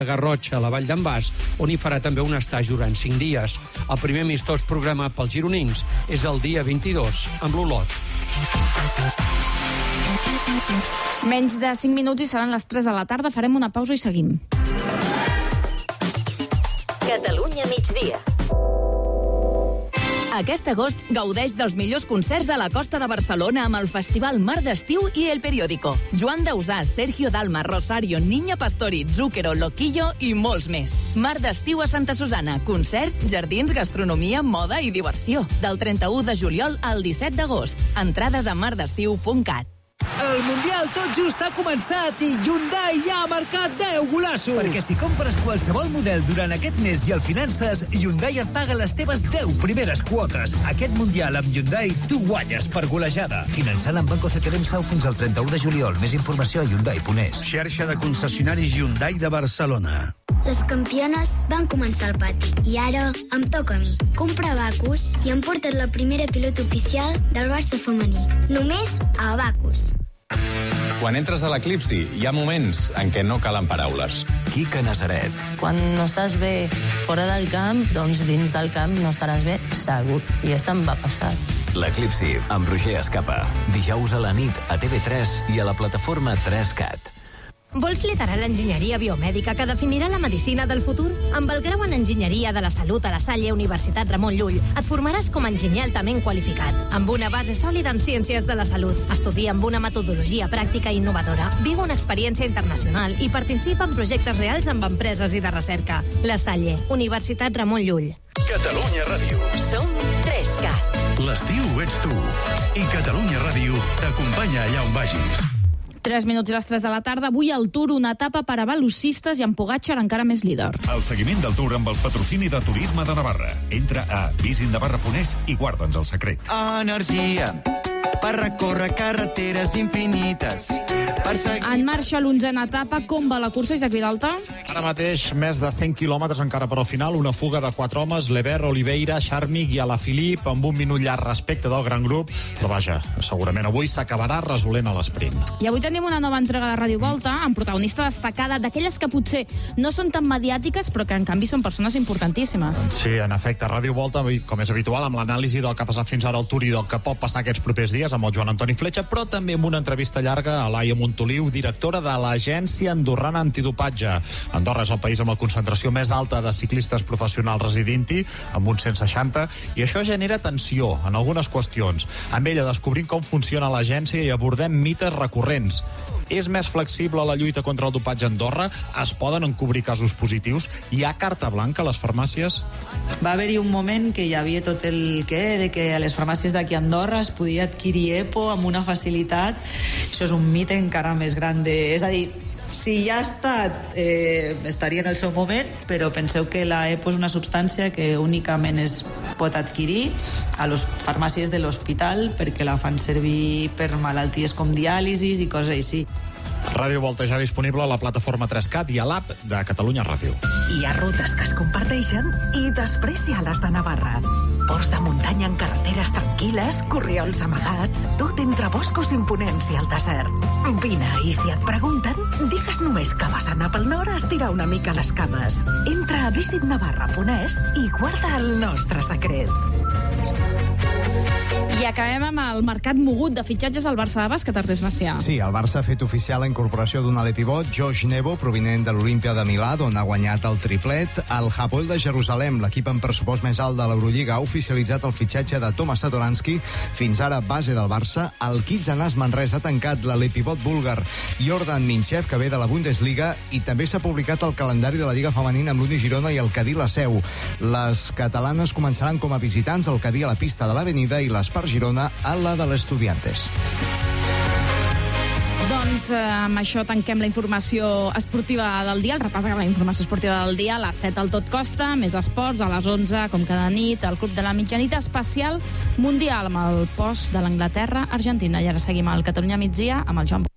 Garrotxa, a la Vall d'en Bas, on hi farà també un estatge durant 5 dies. El primer amistós programat pels gironins és el dia 22, amb l'Olot. Menys de 5 minuts i seran les 3 de la tarda. Farem una pausa i seguim. Catalunya migdia. Aquest agost gaudeix dels millors concerts a la costa de Barcelona amb el Festival Mar d'Estiu i El Periódico. Joan Dausà, Sergio Dalma, Rosario, Niña Pastori, Zúquero, Loquillo i molts més. Mar d'Estiu a Santa Susana. Concerts, jardins, gastronomia, moda i diversió. Del 31 de juliol al 17 d'agost. Entrades a mardestiu.cat. El Mundial tot just ha començat i Hyundai ja ha marcat 10 golassos. Perquè si compres qualsevol model durant aquest mes i el finances, Hyundai et paga les teves 10 primeres quotes. Aquest Mundial amb Hyundai tu guanyes per golejada. Finançant amb Banco CTLM Sau fins al 31 de juliol. Més informació a Hyundai.es. Xarxa de concessionaris Hyundai de Barcelona. Les campiones van començar al pati i ara em toca a mi. Compra Abacus i em porten la primera pilota oficial del Barça femení. Només a Abacus. Quan entres a l'Eclipsi, hi ha moments en què no calen paraules. Quica Nazaret. Quan no estàs bé fora del camp, doncs dins del camp no estaràs bé, segur. I això em va passar. L'Eclipsi, amb Roger Escapa. Dijous a la nit a TV3 i a la plataforma 3CAT. Vols liderar l'enginyeria biomèdica que definirà la medicina del futur? Amb el grau en Enginyeria de la Salut a la Salle Universitat Ramon Llull et formaràs com a enginyer altament qualificat, amb una base sòlida en ciències de la salut. Estudia amb una metodologia pràctica i innovadora, viu una experiència internacional i participa en projectes reals amb empreses i de recerca. La Salle, Universitat Ramon Llull. Catalunya Ràdio. Som 3CAT. L'estiu ets tu. I Catalunya Ràdio t'acompanya allà on vagis. 3 minuts i les 3 de la tarda. Avui al Tour, una etapa per a velocistes i amb Pogačar encara més líder. El seguiment del Tour amb el patrocini de Turisme de Navarra. Entra a visitnavarra.es i guarda'ns el secret. Energia per recórrer carreteres infinites. En marxa l'11a etapa. Com va la cursa, Isaac Vilalta? Ara mateix, més de 100 quilòmetres encara per al final. Una fuga de 4 homes, Lebert, Oliveira, Charmig i Alaphilippe, amb un minut llarg respecte del gran grup. Però vaja, segurament avui s'acabarà resolent a l'esprint. I avui tenim una nova entrega de Ràdio Volta amb protagonista destacada, d'aquelles que potser no són tan mediàtiques, però que en canvi són persones importantíssimes. Sí, en efecte, Ràdio Volta, com és habitual, amb l'anàlisi del que ha passat fins ara al Tour i del que pot passar aquests propers dies amb el Joan Antoni Fletxa, però també amb una entrevista llarga a Laia Montoliu, directora de l'Agència Andorrana Antidopatge. Andorra és el país amb la concentració més alta de ciclistes professionals residint-hi, amb uns 160, i això genera tensió en algunes qüestions. Amb ella descobrim com funciona l'agència i abordem mites recurrents. És més flexible la lluita contra el dopatge a Andorra? Es poden encobrir casos positius? Hi ha carta blanca a les farmàcies? Va haver-hi un moment que hi havia tot el de que a les farmàcies d'aquí a Andorra es podia adquirir EPO amb una facilitat. Això és un mite encara més gran és a dir, si ja ha estat, estaria en el seu moment, però penseu que la EPO és una substància que únicament es pot adquirir a les farmàcies de l'hospital perquè la fan servir per malalties com diàlisis i coses així. Ràdio Volta ja disponible a la plataforma 3CAT i a l'app de Catalunya Ràdio. Hi ha rutes que es comparteixen i després hi ha les de Navarra. Ports de muntanya en carreteres tranquil·les, corriols amagats, tot entre boscos imponents i el desert. Vine, i si et pregunten, digues només que vas anar pel nord a estirar una mica les cames. Entra a visitnavarra.es i guarda el nostre secret. I acabem amb el mercat mogut de fitxatges al Barça de bàsquet, Ernest Macià. Sí, el Barça ha fet oficial la incorporació d'un alè pivot, Josh Nebo, provinent de l'Olimpia de Milà, on ha guanyat el triplet. El Hapoel de Jerusalem, l'equip amb pressupost més alt de l'Eurolliga, ha oficialitzat el fitxatge de Tomas Satoransky, fins ara base del Barça. El Kizanás Manresa ha tancat l'alè pivot búlgar Jordan Minchev, que ve de la Bundesliga, i també s'ha publicat el calendari de la Lliga Femenina amb l'Uni Girona i el Cadí la Seu. Les catalanes començaran com a visitants, el Cadí a la pista de l'Avenida i l'Espar Girona a la de l'Estudiantes. Doncs amb això tanquem la informació esportiva del dia, el repàs de la informació esportiva del dia, a les 7 al Tot Costa, més esports, a les 11, com cada nit, el Club de la Mitjanit especial mundial amb el post de l'Anglaterra-Argentina. I ara seguim al Catalunya migdia amb el Joan